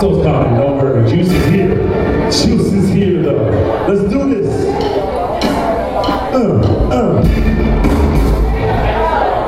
Otto's coming, don't worry. Juice is here. Juice is here, though. Let's do this.